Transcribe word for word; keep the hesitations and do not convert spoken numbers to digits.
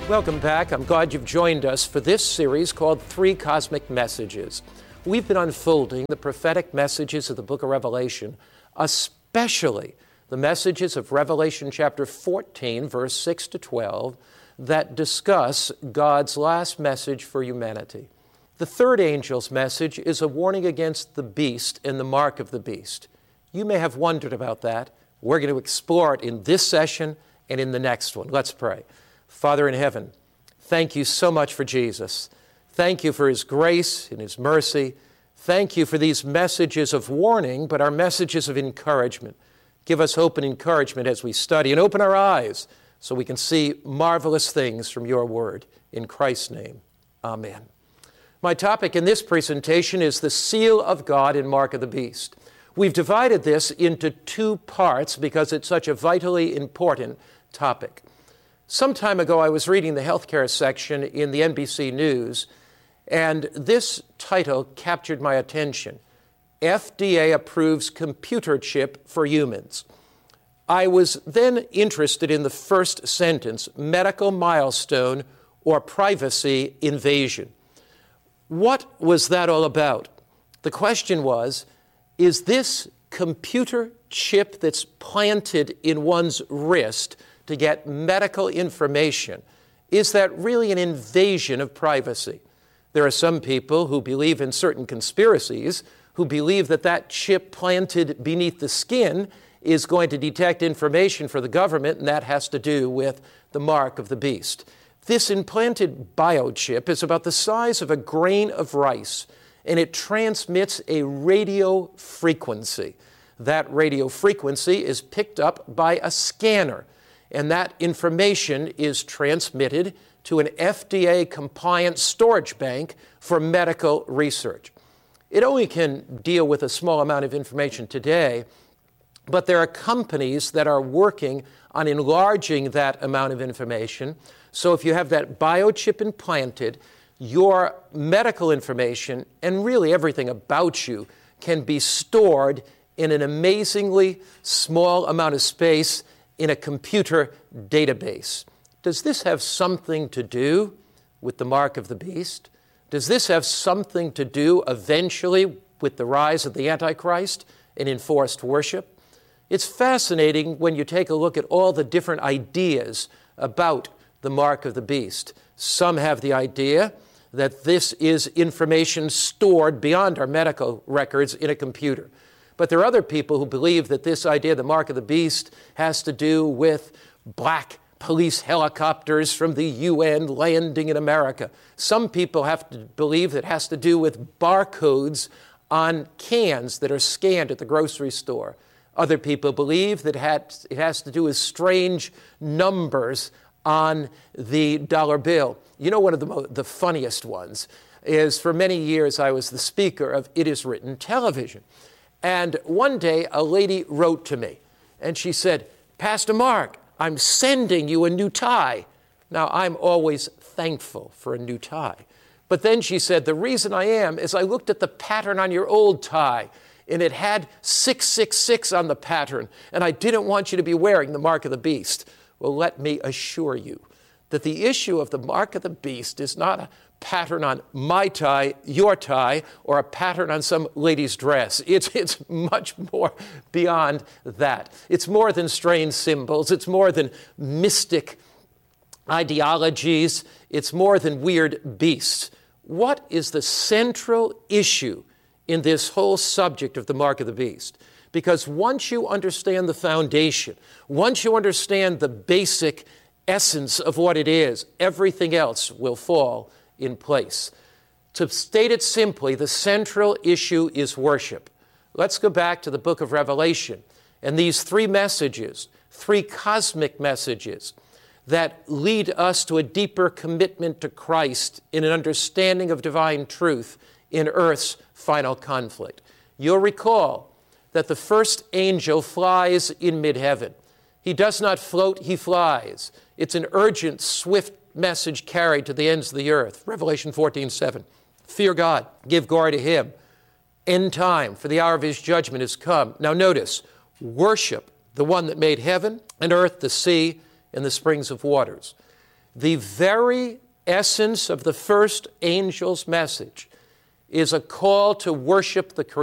Welcome back. I'm glad you've joined us for this series called Three Cosmic Messages. We've been unfolding the prophetic messages of the book of Revelation, especially the messages of Revelation chapter fourteen, verse six to twelve, that discuss God's last message for humanity. The third angel's message is a warning against the beast and the mark of the beast. You may have wondered about that. We're going to explore it in this session and in the next one. Let's pray. Father in heaven, thank you so much for Jesus. Thank you for his grace and his mercy. Thank you for these messages of warning, but our messages of encouragement. Give us hope and encouragement as we study, and open our eyes so we can see marvelous things from your word. In Christ's name, amen. My topic in this presentation is the seal of God and mark of the beast. We've divided this into two parts because it's such a vitally important topic. Some time ago, I was reading the healthcare section in the N B C News, and this title captured my attention. F D A approves computer chip for humans. I was then interested in the first sentence, medical milestone or privacy invasion. What was that all about? The question was, is this computer chip that's planted in one's wrist to get medical information, is that really an invasion of privacy? There are some people who believe in certain conspiracies who believe that that chip planted beneath the skin is going to detect information for the government, and that has to do with the mark of the beast. This implanted biochip is about the size of a grain of rice, and it transmits a radio frequency. That radio frequency is picked up by a scanner, and that information is transmitted to an F D A-compliant storage bank for medical research. It only can deal with a small amount of information today, but there are companies that are working on enlarging that amount of information. So if you have that biochip implanted, your medical information and really everything about you can be stored in an amazingly small amount of space in a computer database. Does this have something to do with the mark of the beast? Does this have something to do eventually with the rise of the Antichrist and enforced worship? It's fascinating when you take a look at all the different ideas about the mark of the beast. Some have the idea that this is information stored beyond our medical records in a computer. But there are other people who believe that this idea, the mark of the beast, has to do with black police helicopters from the U N landing in America. Some people have to believe that it has to do with barcodes on cans that are scanned at the grocery store. Other people believe that it has to do with strange numbers on the dollar bill. You know, one of the, mo- the funniest ones is, for many years, I was the speaker of It Is Written television. And one day, a lady wrote to me, and she said, "Pastor Mark, I'm sending you a new tie." Now, I'm always thankful for a new tie. But then she said, "The reason I am is I looked at the pattern on your old tie, and it had six six six on the pattern, and I didn't want you to be wearing the mark of the beast." Well, let me assure you that the issue of the mark of the beast is not a pattern on my tie, your tie, or a pattern on some lady's dress. It's, it's much more beyond that. It's more than strange symbols. It's more than mystic ideologies. It's more than weird beasts. What is the central issue in this whole subject of the mark of the beast? Because once you understand the foundation, once you understand the basic essence of what it is, everything else will fall in place. To state it simply, the central issue is worship. Let's go back to the book of Revelation and these three messages, three cosmic messages that lead us to a deeper commitment to Christ in an understanding of divine truth in earth's final conflict. You'll recall that the first angel flies in mid-heaven. He does not float, he flies. It's an urgent, swift message carried to the ends of the earth. Revelation fourteen seven. Fear God, give glory to him. End time, for the hour of his judgment has come. Now notice, worship the one that made heaven and earth, the sea, and the springs of waters. The very essence of the first angel's message is a call to worship the Creator.